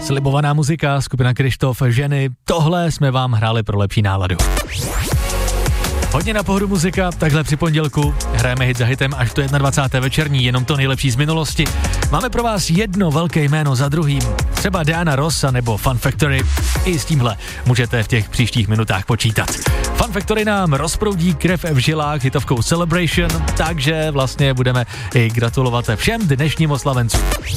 slibovaná muzika, skupina Krištof, Ženy, tohle jsme vám hráli pro lepší náladu. Hodně na pohodu muzika, takhle při pondělku, hrajeme hit za hitem až do 21. večerní, jenom to nejlepší z minulosti. Máme pro vás jedno velké jméno za druhým, třeba Diana Rossa nebo Fun Factory. I s tímhle můžete v těch příštích minutách počítat. Fun Factory nám rozproudí krev v žilách hitovkou Celebration, takže vlastně budeme i gratulovat všem dnešním oslavencům.